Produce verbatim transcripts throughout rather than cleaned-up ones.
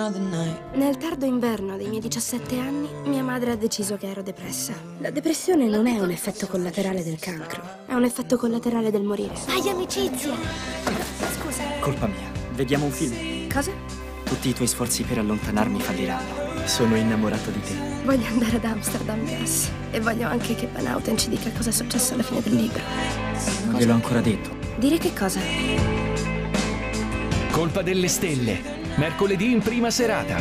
Nel tardo inverno dei miei diciassette anni, mia madre ha deciso che ero depressa. La depressione non è un effetto collaterale del cancro, è un effetto collaterale del morire. Fai amicizia! Scusa. Colpa mia. Vediamo un film. Cosa? Tutti i tuoi sforzi per allontanarmi falliranno. Sono innamorato di te. Voglio andare ad Amsterdam Gas e voglio anche che Van Houten ci dica cosa è successo alla fine del libro. Non gliel'ho ancora detto. Dire che cosa? Colpa delle stelle. Mercoledì in prima serata.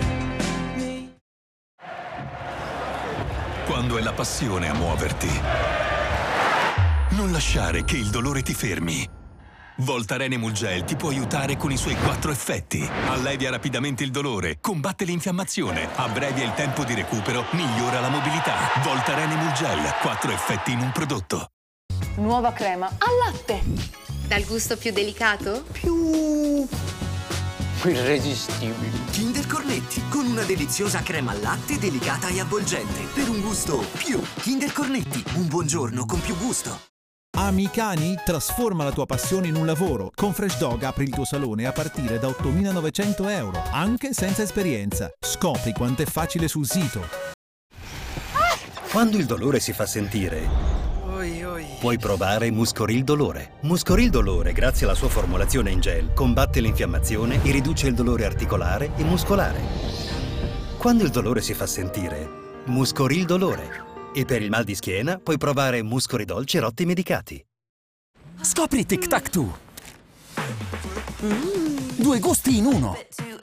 Quando è la passione a muoverti, non lasciare che il dolore ti fermi. Voltaren Emulgel ti può aiutare con i suoi quattro effetti. Allevia rapidamente il dolore, combatte l'infiammazione, abbrevia il tempo di recupero, migliora la mobilità. Voltaren Emulgel, quattro effetti in un prodotto. Nuova crema al latte. Dal gusto più delicato? Più irresistibile. Kinder Cornetti, con una deliziosa crema al latte delicata e avvolgente. Per un gusto più. Kinder Cornetti, un buongiorno con più gusto. Amicani, trasforma la tua passione in un lavoro. Con Fresh Dog apri il tuo salone a partire da ottomilanovecento euro, anche senza esperienza. Scopri quanto è facile sul sito. Quando il dolore si fa sentire, Oi, oi. puoi provare Muscoril Dolore. Muscoril Dolore, grazie alla sua formulazione in gel, combatte l'infiammazione e riduce il dolore articolare e muscolare. Quando il dolore si fa sentire, Muscoril Dolore. E per il mal di schiena puoi provare Muscoridol Cerotti medicati. Scopri Tic Tac due. Due gusti in uno.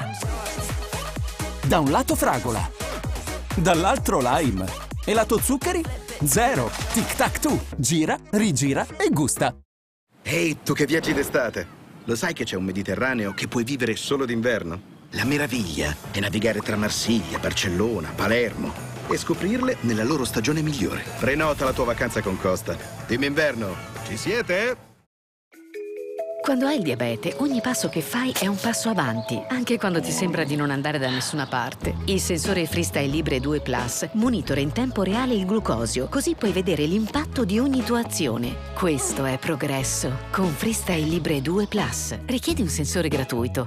Da un lato fragola, dall'altro lime. E lato zuccheri? Zero. Tic Tac due. Gira, rigira e gusta. Ehi, tu che viaggi d'estate, lo sai che c'è un Mediterraneo che puoi vivere solo d'inverno? La meraviglia è navigare tra Marsiglia, Barcellona, Palermo e scoprirle nella loro stagione migliore. Prenota la tua vacanza con Costa. Team Inverno, ci siete? Quando hai il diabete, ogni passo che fai è un passo avanti, anche quando ti sembra di non andare da nessuna parte. Il sensore Freestyle Libre due Plus monitora in tempo reale il glucosio, così puoi vedere l'impatto di ogni tua azione. Questo è progresso. Con Freestyle Libre due Plus. Richiedi un sensore gratuito.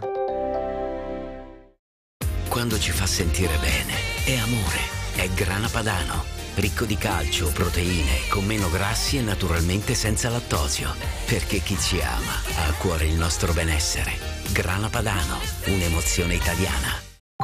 Quando ci fa sentire bene, è amore. È Grana Padano, ricco di calcio, proteine, con meno grassi e naturalmente senza lattosio. Perché chi ci ama ha a cuore il nostro benessere. Grana Padano, un'emozione italiana.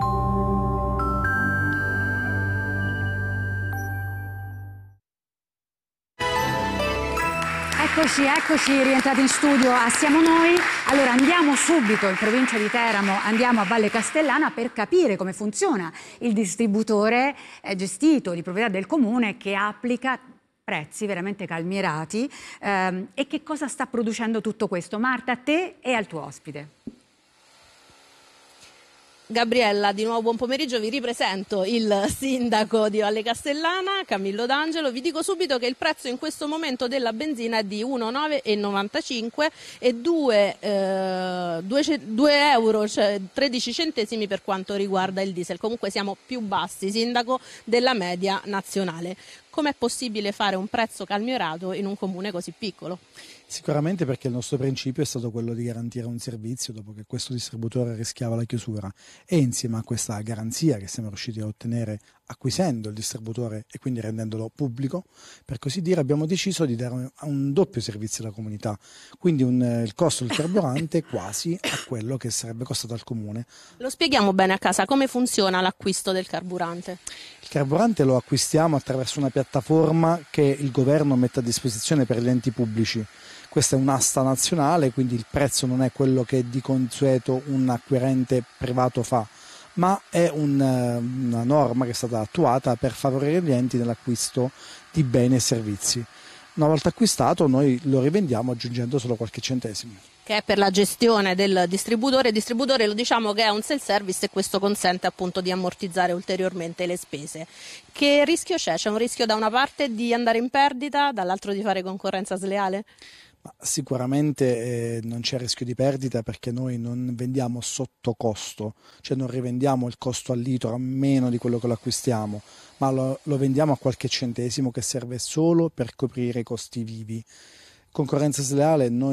Eccoci, eccoci, rientrati in studio a Siamo Noi. Allora andiamo subito in provincia di Teramo, andiamo a Valle Castellana per capire come funziona il distributore eh, gestito di proprietà del comune che applica prezzi veramente calmierati ehm, e che cosa sta producendo tutto questo. Marta, a te e al tuo ospite. Gabriella, di nuovo buon pomeriggio, vi ripresento il sindaco di Valle Castellana, Camillo D'Angelo. Vi dico subito che il prezzo in questo momento della benzina è di uno virgola nove e novantacinque e due euro, cioè tredici centesimi per quanto riguarda il diesel. Comunque siamo più bassi, sindaco, della media nazionale. Com'è possibile fare un prezzo calmiorato in un comune così piccolo? Sicuramente perché il nostro principio è stato quello di garantire un servizio dopo che questo distributore rischiava la chiusura, e insieme a questa garanzia che siamo riusciti a ottenere acquisendo il distributore e quindi rendendolo pubblico, per così dire, abbiamo deciso di dare un, un doppio servizio alla comunità, quindi un, il costo del carburante quasi a quello che sarebbe costato al comune. Lo spieghiamo bene a casa, come funziona l'acquisto del carburante? Il carburante lo acquistiamo attraverso una piattaforma che il governo mette a disposizione per gli enti pubblici. Questa è un'asta nazionale, quindi il prezzo non è quello che di consueto un acquirente privato fa, ma è un, una norma che è stata attuata per favorire gli enti nell'acquisto di beni e servizi. Una volta acquistato noi lo rivendiamo aggiungendo solo qualche centesimo. Che è per la gestione del distributore. Il distributore, lo diciamo, che è un self-service e questo consente appunto di ammortizzare ulteriormente le spese. Che rischio c'è? C'è un rischio da una parte di andare in perdita, dall'altro di fare concorrenza sleale? Ma sicuramente eh, non c'è rischio di perdita perché noi non vendiamo sotto costo, cioè non rivendiamo il costo al litro a meno di quello che lo acquistiamo, ma lo, lo vendiamo a qualche centesimo che serve solo per coprire i costi vivi. Concorrenza sleale noi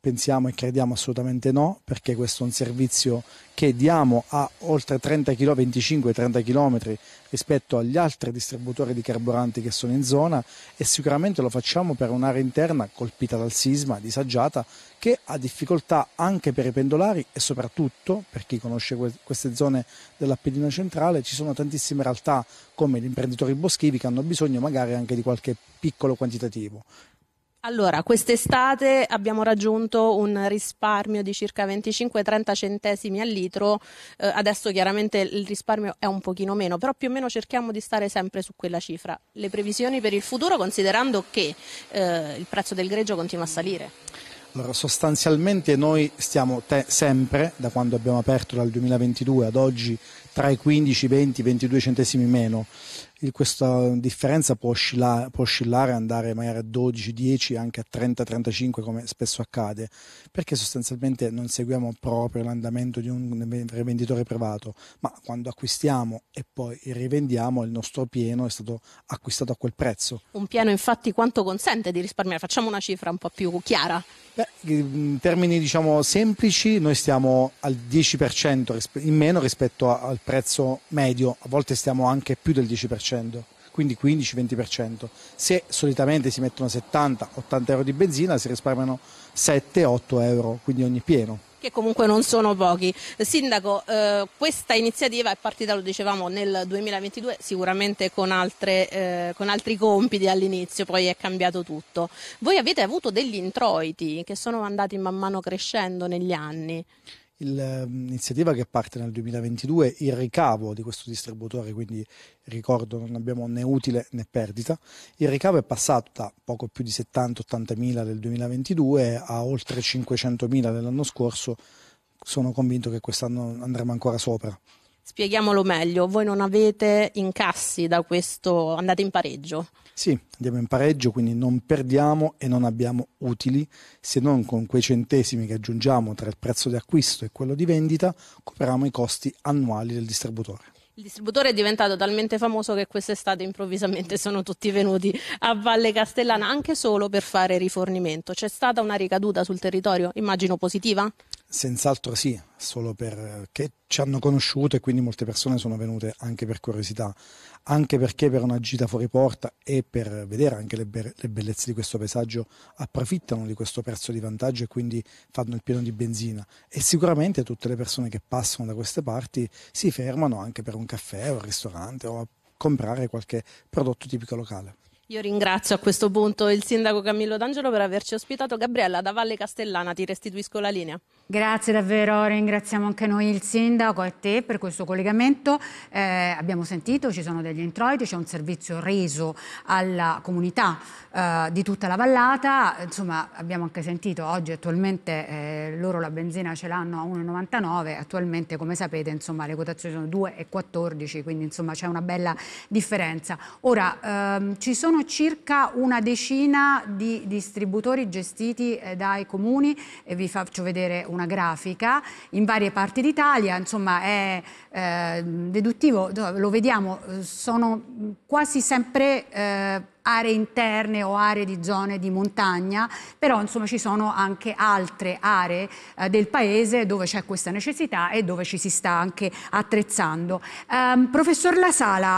pensiamo e crediamo assolutamente no, perché questo è un servizio che diamo a oltre trenta chilometri, venticinque trenta chilometri rispetto agli altri distributori di carburanti che sono in zona, e sicuramente lo facciamo per un'area interna colpita dal sisma, disagiata, che ha difficoltà anche per i pendolari e soprattutto, per chi conosce queste zone dell'Appennino centrale, ci sono tantissime realtà come gli imprenditori boschivi che hanno bisogno magari anche di qualche piccolo quantitativo. Allora, quest'estate abbiamo raggiunto un risparmio di circa venticinque trenta centesimi al litro, eh, adesso chiaramente il risparmio è un pochino meno, però più o meno cerchiamo di stare sempre su quella cifra. Le previsioni per il futuro, considerando che eh, il prezzo del greggio continua a salire? Allora, sostanzialmente noi stiamo te- sempre, da quando abbiamo aperto dal duemilaventidue ad oggi, tra i quindici, venti, ventidue centesimi meno. Il, questa differenza può oscillare, può oscillare, andare magari a dodici, dieci, anche a trenta, trentacinque come spesso accade, perché sostanzialmente non seguiamo proprio l'andamento di un rivenditore privato, ma quando acquistiamo e poi rivendiamo il nostro pieno è stato acquistato a quel prezzo. Un pieno infatti quanto consente di risparmiare? Facciamo una cifra un po' più chiara. Beh, in termini diciamo semplici noi stiamo al dieci per cento in meno rispetto al prezzo medio, a volte stiamo anche più del dieci per cento, quindi quindici venti per cento. Se solitamente si mettono settanta ottanta euro di benzina si risparmiano sette otto euro, quindi ogni pieno. Che comunque non sono pochi. Sindaco, eh, questa iniziativa è partita, lo dicevamo, nel duemilaventidue, sicuramente con, altre, eh, con altri compiti all'inizio, poi è cambiato tutto. Voi avete avuto degli introiti che sono andati man mano crescendo negli anni. L'iniziativa che parte nel duemilaventidue, il ricavo di questo distributore, quindi ricordo non abbiamo né utile né perdita, il ricavo è passato da poco più di settanta ottanta mila del duemilaventidue a oltre cinquecentomila dell'anno scorso. Sono convinto che quest'anno andremo ancora sopra. Spieghiamolo meglio, voi non avete incassi da questo, andate in pareggio? Sì, andiamo in pareggio, quindi non perdiamo e non abbiamo utili, se non con quei centesimi che aggiungiamo tra il prezzo di acquisto e quello di vendita, copriamo i costi annuali del distributore. Il distributore è diventato talmente famoso che quest'estate improvvisamente sono tutti venuti a Valle Castellana anche solo per fare rifornimento. C'è stata una ricaduta sul territorio, immagino positiva? Senz'altro sì, solo perché ci hanno conosciuto e quindi molte persone sono venute anche per curiosità, anche perché per una gita fuori porta e per vedere anche le, be- le bellezze di questo paesaggio approfittano di questo prezzo di vantaggio e quindi fanno il pieno di benzina, e sicuramente tutte le persone che passano da queste parti si fermano anche per un caffè o un ristorante o a comprare qualche prodotto tipico locale. Io ringrazio a questo punto il sindaco Camillo D'Angelo per averci ospitato. Gabriella, da Valle Castellana ti restituisco la linea. Grazie davvero, ringraziamo anche noi il sindaco e te per questo collegamento. Eh, abbiamo sentito, ci sono degli introiti, c'è un servizio reso alla comunità eh, di tutta la vallata. Insomma, abbiamo anche sentito oggi attualmente eh, loro la benzina ce l'hanno a uno virgola novantanove, attualmente come sapete insomma le quotazioni sono due virgola quattordici, quindi insomma c'è una bella differenza. Ora ehm, ci sono circa una decina di distributori gestiti eh, dai comuni e vi faccio vedere una grafica in varie parti d'Italia, insomma è eh, deduttivo, lo vediamo, sono quasi sempre eh, aree interne o aree di zone di montagna, però insomma ci sono anche altre aree eh, del paese dove c'è questa necessità e dove ci si sta anche attrezzando. Um, professor La Sala,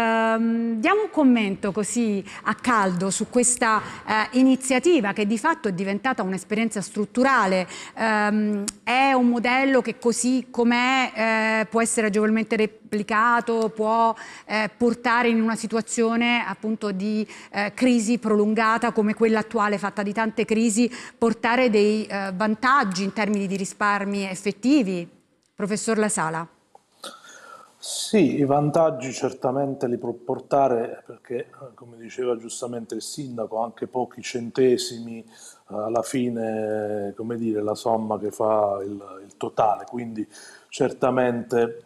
um, diamo un commento così a caldo su questa uh, iniziativa che di fatto è diventata un'esperienza strutturale, um, è un modello che così com'è eh, può essere agevolmente replicato, può eh, portare in una situazione appunto di Eh, crisi prolungata come quella attuale, fatta di tante crisi, portare dei eh, vantaggi in termini di risparmi effettivi? Professor La Sala. Sì, i vantaggi certamente li può portare perché, come diceva giustamente il sindaco, anche pochi centesimi alla fine, come dire, la somma che fa il, il totale, quindi certamente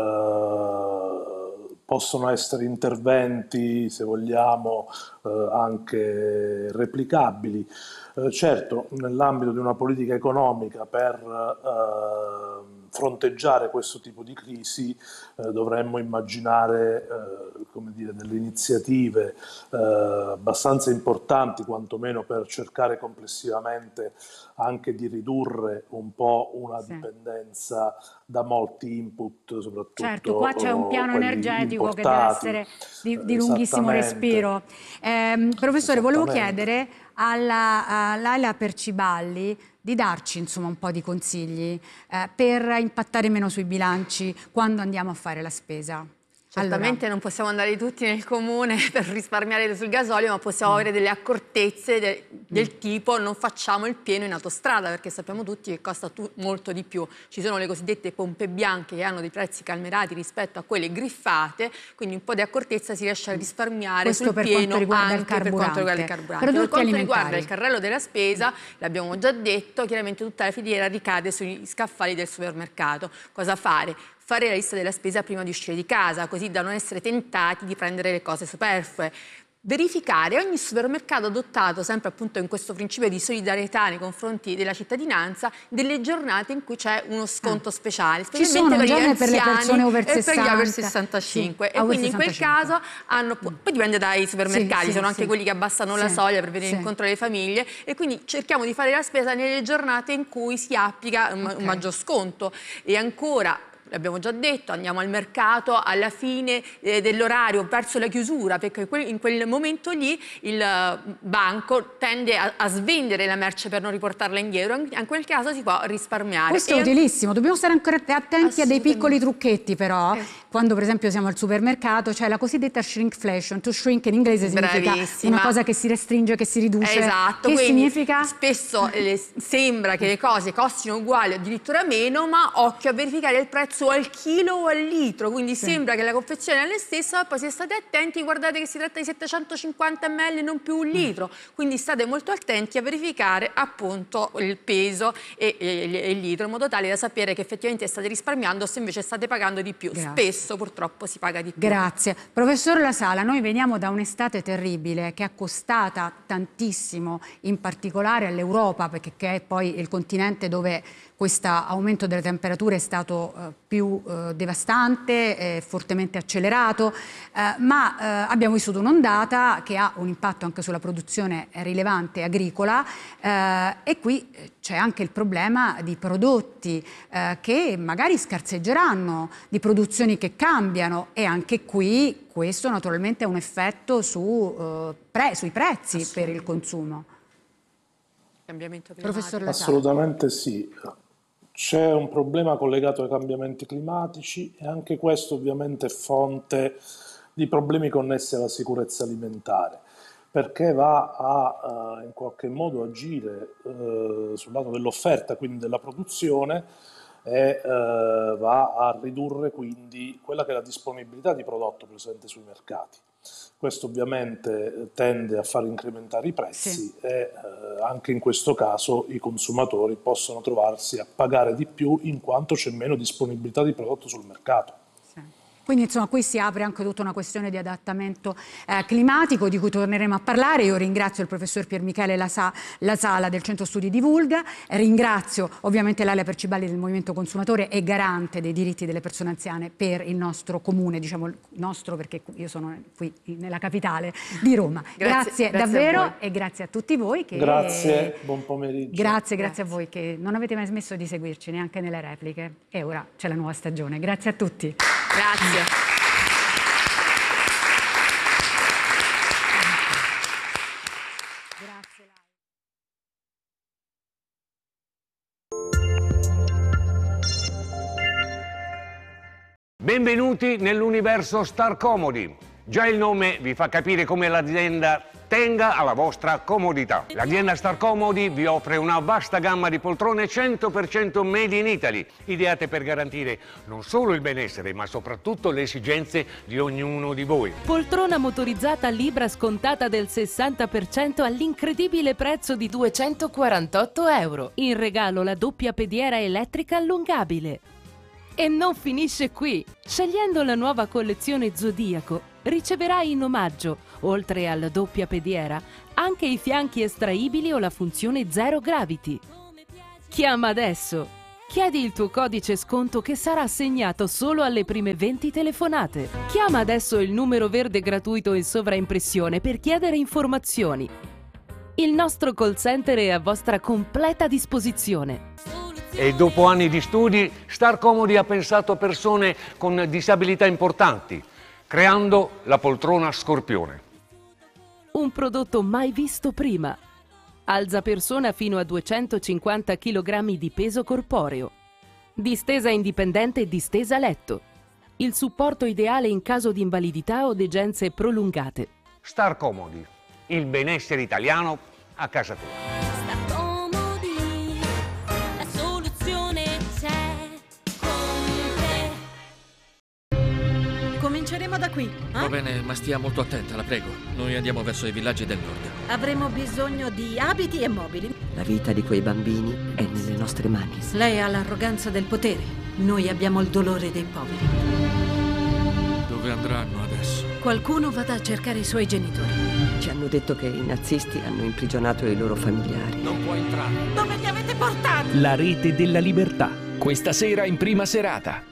eh, possono essere interventi, se vogliamo, eh, anche replicabili. Eh, certo, nell'ambito di una politica economica per eh, fronteggiare questo tipo di crisi eh, dovremmo immaginare eh, come dire, delle iniziative eh, abbastanza importanti, quantomeno per cercare complessivamente anche di ridurre un po' una sì. dipendenza da molti input, soprattutto certo, qua c'è un piano energetico importati. Che deve essere di, di lunghissimo respiro. Eh, professore, volevo chiedere alla, all'Aila Perciballi di darci insomma un po' di consigli eh, per impattare meno sui bilanci quando andiamo a fare la spesa. Certamente allora. Non possiamo andare tutti nel comune per risparmiare sul gasolio, ma possiamo mm. avere delle accortezze de, del mm. tipo non facciamo il pieno in autostrada, perché sappiamo tutti che costa tu, molto di più. Ci sono le cosiddette pompe bianche che hanno dei prezzi calmerati rispetto a quelle griffate, quindi un po' di accortezza si riesce a risparmiare Questo sul per pieno anche per quanto riguarda il carburante. Per quanto riguarda il carrello della spesa, l'abbiamo già detto, chiaramente tutta la filiera ricade sugli scaffali del supermercato. Cosa fare? Fare la lista della spesa prima di uscire di casa, così da non essere tentati di prendere le cose superflue. Verificare ogni supermercato adottato, sempre appunto in questo principio di solidarietà nei confronti della cittadinanza, delle giornate in cui c'è uno sconto ah. speciale, specialmente per gli anziani per le persone over e per gli over sessantacinque. Sì, e quindi in quel caso hanno, poi dipende dai supermercati, sì, sono sì, anche sì. quelli che abbassano sì. la soglia per venire sì. incontro alle famiglie, e quindi cerchiamo di fare la spesa nelle giornate in cui si applica un, okay. un maggior sconto. E ancora, l'abbiamo già detto, andiamo al mercato alla fine eh, dell'orario, verso la chiusura, perché in quel momento lì il banco tende a, a svendere la merce per non riportarla indietro, in quel caso si può risparmiare. Questo e è utilissimo, dobbiamo stare ancora attenti a dei piccoli trucchetti però, eh. quando per esempio siamo al supermercato, c'è la cosiddetta shrinkflation, to shrink in inglese significa Bravissima. una cosa che si restringe, che si riduce. Esatto, che quindi significa? Spesso eh, sembra che le cose costino uguali o addirittura meno, ma occhio a verificare il prezzo al chilo o al litro, quindi sì. sembra che la confezione è la stessa, ma poi se state attenti guardate che si tratta di settecentocinquanta millilitri, non più un litro, quindi state molto attenti a verificare appunto il peso e, e, e il litro, in modo tale da sapere che effettivamente state risparmiando o se invece state pagando di più. Grazie. Spesso purtroppo si paga di più. Grazie. Professor La Sala, noi veniamo da un'estate terribile che è costata tantissimo, in particolare all'Europa, perché che è poi il continente dove questo aumento delle temperature è stato eh, più eh, devastante, eh, fortemente accelerato, eh, ma eh, abbiamo vissuto un'ondata che ha un impatto anche sulla produzione rilevante agricola eh, e qui c'è anche il problema di prodotti eh, che magari scarseggeranno, di produzioni che cambiano, e anche qui questo naturalmente ha un effetto su, eh, pre sui prezzi per il consumo. Cambiamento Professor La Sala. Assolutamente sì. C'è un problema collegato ai cambiamenti climatici e anche questo ovviamente è fonte di problemi connessi alla sicurezza alimentare, perché va a uh, in qualche modo agire uh, sul lato dell'offerta, quindi della produzione, e uh, va a ridurre quindi quella che è la disponibilità di prodotto presente sui mercati. Questo ovviamente tende a far incrementare i prezzi sì. e eh, anche in questo caso i consumatori possono trovarsi a pagare di più in quanto c'è meno disponibilità di prodotto sul mercato. Quindi insomma qui si apre anche tutta una questione di adattamento eh, climatico di cui torneremo a parlare. Io ringrazio il professor Piermichele La, Sa La Sala del Centro Studi di Vulga, ringrazio ovviamente l'Aila Perciballi del Movimento Consumatore e garante dei diritti delle persone anziane per il nostro comune, diciamo il nostro perché io sono qui nella capitale di Roma. Grazie, grazie, grazie davvero e grazie a tutti voi. Che... Grazie, buon pomeriggio. Grazie, grazie, grazie a voi che non avete mai smesso di seguirci neanche nelle repliche e ora c'è la nuova stagione. Grazie a tutti. Grazie. Benvenuti nell'universo Star Comodi. Già il nome vi fa capire come l'azienda tenga alla vostra comodità. L'azienda Star Comodi vi offre una vasta gamma di poltrone cento per cento made in Italy, ideate per garantire non solo il benessere, ma soprattutto le esigenze di ognuno di voi. Poltrona motorizzata Libra scontata del sessanta per cento all'incredibile prezzo di duecentoquarantotto euro. In regalo la doppia pediera elettrica allungabile. E non finisce qui! Scegliendo la nuova collezione Zodiaco, riceverai in omaggio, oltre alla doppia pediera, anche i fianchi estraibili o la funzione Zero Gravity. Chiama adesso Chiedi il tuo codice sconto che sarà assegnato solo alle prime venti telefonate. Chiama adesso il numero verde gratuito in sovraimpressione per chiedere informazioni. Il nostro call center è a vostra completa disposizione. E dopo anni di studi, Star Comodi ha pensato a persone con disabilità importanti, creando la poltrona Scorpione. Un prodotto mai visto prima. Alza persona fino a duecentocinquanta chilogrammi di peso corporeo. Distesa indipendente e distesa letto. Il supporto ideale in caso di invalidità o degenze prolungate. Star Comodi, il benessere italiano a casa tua. Cominceremo da qui. Eh? Va bene, ma stia molto attenta, la prego. Noi andiamo verso i villaggi del nord. Avremo bisogno di abiti e mobili. La vita di quei bambini è nelle nostre mani. Lei ha l'arroganza del potere. Noi abbiamo il dolore dei poveri. Dove andranno adesso? Qualcuno vada a cercare i suoi genitori. Ci hanno detto che i nazisti hanno imprigionato i loro familiari. Non può entrare. Dove li avete portati? La rete della libertà. Questa sera in prima serata.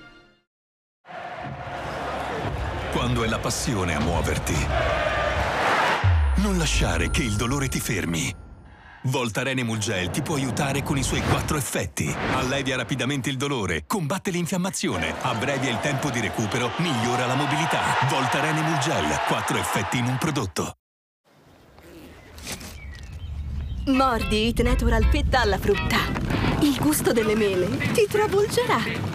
Quando è la passione a muoverti, non lasciare che il dolore ti fermi. Voltaren Emulgel ti può aiutare con i suoi quattro effetti. Allevia rapidamente il dolore, combatte l'infiammazione, abbrevia il tempo di recupero, migliora la mobilità. Voltaren Emulgel, quattro effetti in un prodotto. Mordi It Natural Petta alla frutta. Il gusto delle mele ti travolgerà.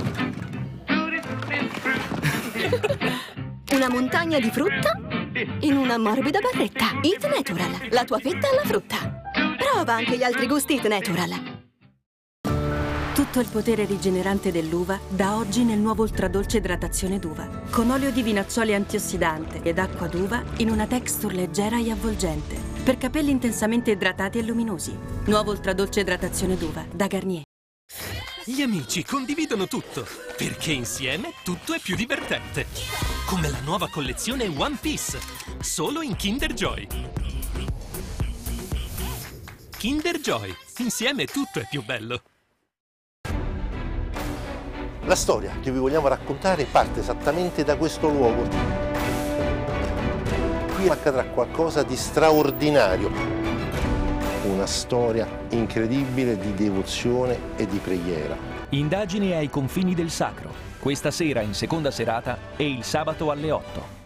Una montagna di frutta in una morbida barretta. It Natural, la tua fetta alla frutta. Prova anche gli altri gusti It Natural. Tutto il potere rigenerante dell'uva da oggi nel nuovo ultradolce idratazione d'uva. Con olio di vinazzoli antiossidante ed acqua d'uva in una texture leggera e avvolgente. Per capelli intensamente idratati e luminosi. Nuovo ultradolce idratazione d'uva da Garnier. Gli amici condividono tutto, perché insieme tutto è più divertente. Come la nuova collezione One Piece, solo in Kinder Joy. Kinder Joy, insieme tutto è più bello. La storia che vi vogliamo raccontare parte esattamente da questo luogo. Qui accadrà qualcosa di straordinario. Una storia incredibile di devozione e di preghiera. Indagini ai confini del sacro. Questa sera in seconda serata e il sabato alle otto.